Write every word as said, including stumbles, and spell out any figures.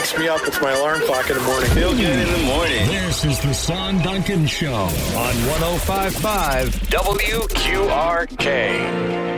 wakes me up. It's my alarm clock in the morning. Feel good in the morning. This is the Son Duncan Show on one oh five point five W Q R K.